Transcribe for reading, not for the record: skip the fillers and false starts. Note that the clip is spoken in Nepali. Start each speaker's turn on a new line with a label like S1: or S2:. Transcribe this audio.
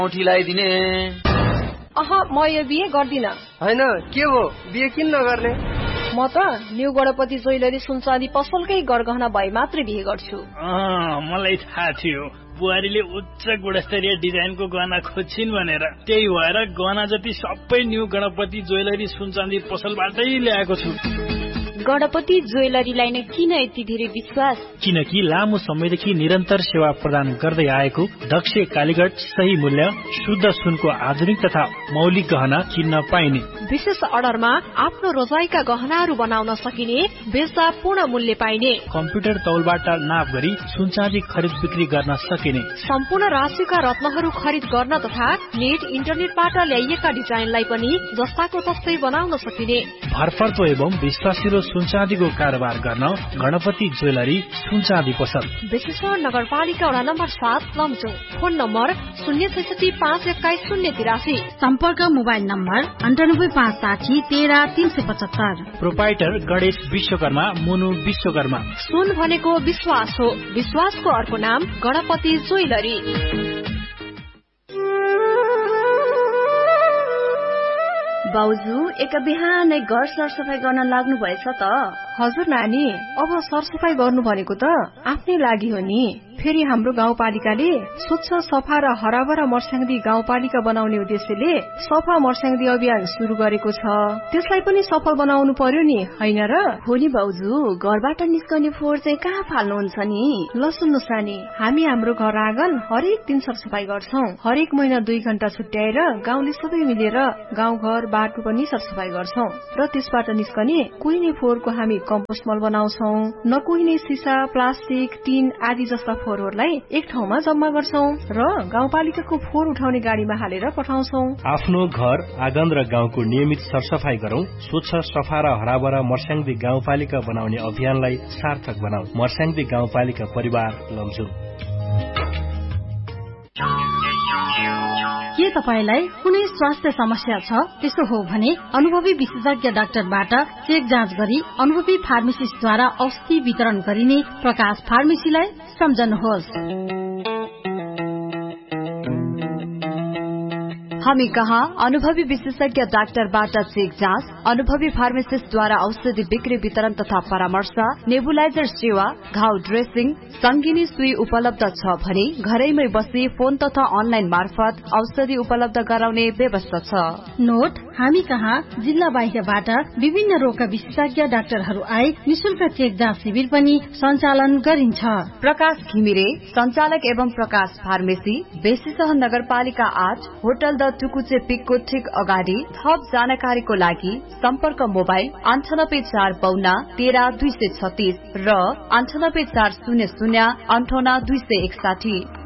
S1: औठी लगाइदिने।
S2: म यो बिहे गर्दिन।
S3: हैन के हो बिहे किन नगर्ने?
S2: म त न्यू गणपति ज्वेलरी सुनचाँदी पसलकै गरगहना भए मात्रै बिहे गर्छु।
S4: मलाई थाहा थियो बुहारीले उच्च गुणस्तरीय डिजाइनको गहना खोज्छिन् भनेर, त्यही भएर गहना जति सबै न्यू गणपति ज्वेलरी सुनचाँदी पसलबाटै ल्याएको छु।
S5: गणपति ज्वेलरीलाई नै किन यति धेरै विश्वास?
S4: किनकि लामो समयदेखि निरन्तर सेवा प्रदान गर्दै आएको दक्ष कालीगढ, सही मूल्य, शुद्ध सुनको आधुनिक तथा मौलिक गहना किन्न पाइने।
S2: विशेष अर्डरमा आफ्नो रोजाइका गहनाहरू बनाउन सकिने, बेच्दा पूर्ण मूल्य पाइने,
S4: कम्प्युटर तौलबाट नाप गरी सुनचाँदी खरिद बिक्री गर्न सकिने,
S2: सम्पूर्ण राशिका रत्नहरू खरिद गर्न तथा नेट इन्टरनेटबाट ल्याइएका डिजाइनलाई पनि जस्ताको तस्तै बनाउन सकिने।
S4: भरपर्दो एवं विश्वासिलो सुनचाँदीको कारोबार गर्न गणपति ज्वेलरी सुनचाँदी पसल,
S2: विश्वेश्वर नगरपालिका वडा नम्बर 7 लमजुङ। Phone number 066512083।
S6: सम्पर्क mobile number 9856130375।
S4: Proprietor Ganesh Vishwakarma, मुनु विश्वकर्मा।
S2: सुन भनेको विश्वास हो, विश्वासको अर्को नाम गणपति ज्वेलरी।
S5: बाउजू एक बिहानै घर सरसफाई गर्न लाग्नु भएछ त?
S2: हजुर नानी, अब सरसफाई गर्नु भनेको त आफ्नै लागि हो नि। फेरि हाम्रो गाउँपालिकाले स्वच्छ, सफा र हराभरा मर्स्याङ्दी गाउँपालिका बनाउने उद्देश्यले सफा मर्स्याङ्दी अभियान शुरू गरेको छ। त्यसलाई पनि सफल बनाउनु पर्यो नि, हैन र?
S5: हो नि बाउजू, घरबाट निस्कने फोहोर चाहिँ कहाँ फाल्नुहुन्छ नि?
S2: ल सुन्नुस् नानी, हामी हाम्रो घर आँगन हरेक दिन सरसफाई गर्छौं। हरेक महिना 2 घण्टा छुट्याएर गाउँले सबै मिलेर गाउँघर बाटो पनि सरसफाई गर्छौं र त्यसबाट निस्कने कुहिने फोहोरको हामी कम्पोस्ट मल बनाउँछौं। नकुहिने सिसा, प्लास्टिक, टिन आदि जस्ता फोहोरहरूलाई एक ठाउँमा जम्मा गर्छौं र गाउँपालिकाको फोहोर उठाउने गाडीमा हालेर पठाउँछौं।
S7: आफ्नो घर, आँगन र गाउँको नियमित सरसफाई गरौं। स्वच्छ, सफा र हराभरा मर्स्याङ्दी गाउँपालिका बनाउने अभियानलाई सार्थक बनाऊ। मर्स्याङ्दी गाउँपालिका परिवार लमजुङ।
S6: के तपाईलाई कुनै स्वास्थ्य समस्या छ? त्यसो हो भने अनुभवी विशेषज्ञ डाक्टरबाट चेक जाँच गरी अनुभवी फार्मेसिस्टद्वारा औषधि वितरण गरिने प्रकाश फार्मेसीलाई सम्झनुहोस्।
S5: हामी कहाँ अनुभवी विशेषज्ञ डाक्टरबाट चेक जाँच, अनुभवी फार्मासिस्टद्वारा औषधि बिक्री वितरण तथा परामर्श, नेबुलाइजर सेवा, घाउ ड्रेसिङ, संगिनी सुई उपलब्ध छ भने घरैमै बसी फोन तथा अनलाइन मार्फत औषधि उपलब्ध गराउने व्यवस्था छ।
S6: नोट, हामी कहाँ जिल्ला बाहिरबाट विभिन्न रोगका विशेषज्ञ डाक्टरहरू आए निशुल्क चेक जाँच शिविर पनि सञ्चालन गरिन्छ।
S5: प्रकाश घिमिरे, संचालक एवं प्रकाश फार्मेसी, बेसीसह नगरपालिका 8, होटल द टुकुचे पिकको ठीक अगाडि। थप जानकारीको लागि सम्पर्क मोबाइल 9845 13 236 र 9840 58 261।